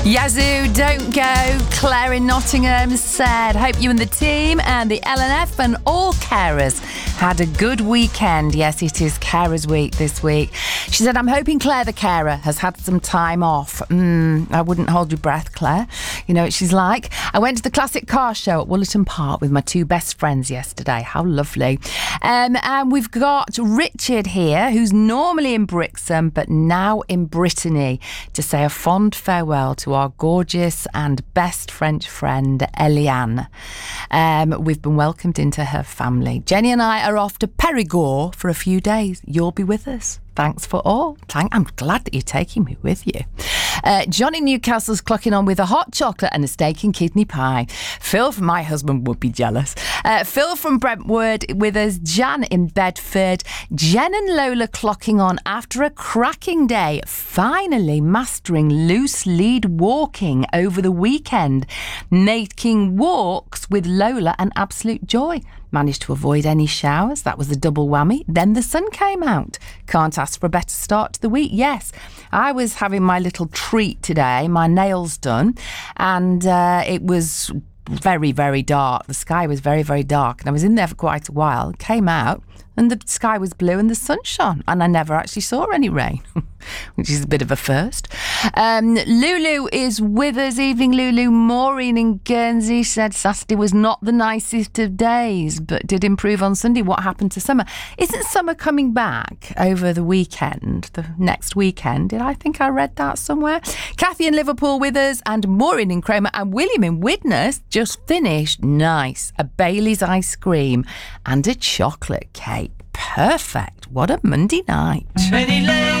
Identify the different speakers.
Speaker 1: Yazoo, don't go. Claire in Nottingham said, hope you and the team and the LNF and all carers had a good weekend. Yes, it is Carers Week this week. She said, I'm hoping Claire the carer has had some time off. I wouldn't hold your breath, Claire. You know what she's like. I went to the Classic Car Show at Woollerton Park with my two best friends yesterday. How lovely. And we've got Richard here, who's normally in Brixham, but now in Brittany, to say a fond farewell to our gorgeous and best French friend, Eliane. We've been welcomed into her family. Jenny and I are off to Perigord for a few days. You'll be with us. Thanks for all. I'm glad that you're taking me with you. John in Newcastle's clocking on with a hot chocolate and a steak and kidney pie. Phil from my husband would be jealous. Phil from Brentwood with us. Jan in Bedford. Jen and Lola clocking on after a cracking day, finally mastering loose lead walking over the weekend, making walks with Lola an absolute joy. Managed to avoid any showers. That was the double whammy. Then the sun came out. Can't ask for a better start to the week. Yes, I was having my little treat today, my nails done, and it was very, very dark. The sky was very, very dark, and I was in there for quite a while. Came out, and the sky was blue and the sun shone, and I never actually saw any rain, which is a bit of a first. Lulu is with us. Evening, Lulu. Maureen in Guernsey said Saturday was not the nicest of days, but did improve on Sunday. What happened to summer? Isn't summer coming back over the weekend, the next weekend? I think I read that somewhere. Kathy in Liverpool with us, and Maureen in Cromer, and William in Widnes just finished nice. A Bailey's ice cream and a chocolate cake. Perfect. What a Monday night.